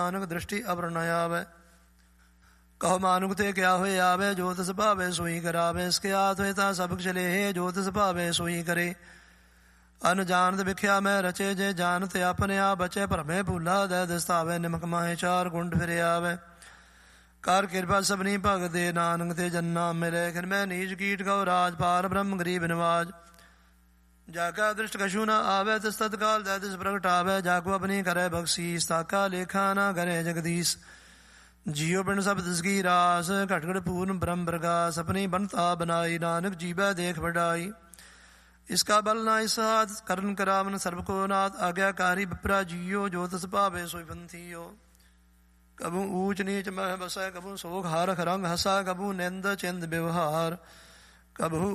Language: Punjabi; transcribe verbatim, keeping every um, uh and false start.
ਨਾਨਕ ਦ੍ਰਿਸ਼ਟੀ ਅਵਰ ਨ ਆਵੈ। ਕਹੋ ਮਾਨੁਖ ਤੇ ਕਿਆ ਹੋਏ ਆਵੇ, ਜੋ ਤਿਸ ਭਾਵੇ ਸੋਈ ਕਰਾਵੇ। ਇਸਕੇ ਹਾਥ ਹੋਏ ਤਾਂ ਸਭ ਚਲੇ, ਜੋ ਤਿਸ ਭਾਵੇ ਸੋਈ ਕਰੇ। ਅਨ ਜਾਣਤ ਵਿਖਿਆ ਮੈਂ ਰਚੇ, ਜੇ ਜਾਣਤ ਆਪਣੇ ਆਪ ਬਚੇ। ਭਰਮੇ ਭੂਲਾ ਦੈ ਦਿਸਤਾਵੇ, ਨਿਮਕ ਮਾਹੇ ਚਾਰ ਗੁੰਡ ਫਿਰੇ ਆਵੇ। ਕਰ ਕਿਰਪਾ ਸਭਨੀ ਭਗਤ ਦੇ, ਨਾਨਕ ਤੇ ਜੰਨਾ ਮਿਲੇ। ਖਿਰ ਮੈਂ ਨੀਚ ਕੀਟ ਕਉ ਰਾਜ, ਪਾਰ ਬ੍ਰਹਮ ਗਰੀਬ ਨਿਵਾਜ। ਜਾਕਾ ਦ੍ਰਿਸ਼ਟ ਕਛੂ ਨ ਆਵੇ, ਤਿਸ ਤਤਕਾਲ ਦੈ ਤਿਸ ਪ੍ਰਗਟਾਵੇ। ਜਾਕੋ ਆਪਣੀ ਕਰੇ ਬਖਸ਼ੀਸ, ਤਾਕਾ ਲੇਖਾ ਨ ਕਰੇ ਜਗਦੀਸ਼। ਜੀਉ ਪਿੰਡ ਸਭ ਤਿਸ ਕੀ ਰਾਸ, ਘਟ ਘਟ ਪੂਰਨ ਬ੍ਰਹਮ ਪ੍ਰਗਾਸ। ਆਪਣੀ ਬੰਤਾ ਬਨਾਈ, ਨਾਨਕ ਜੀਵੈ ਦੇਖ ਵਡਾਈ। ਇਸਕਾ ਬਲ ਨਾ ਇਸ ਹਾਥ, ਕਰਨ ਕਰਾਵਨ ਸਰਬ ਕੋ ਨਾਥ। ਆਗਿਆਕਾਰੀ ਵਿਪਰਾ ਜੀਓ, ਜੋ ਤਿਸ ਭਾਵੇ ਸੋਈ ਪੰਥੀਓ। ਕਬੂ ਊਚ ਨੀਚ ਮਹਿ ਬਸੈ, ਕਬੂ ਸੋਖ ਹਾਰਖ ਰੰਗ ਹਸਾ। ਕਬੂ ਨਿੰਦ ਚਿੰਦ ਵਿਵਹਾਰ, ਕਬੂ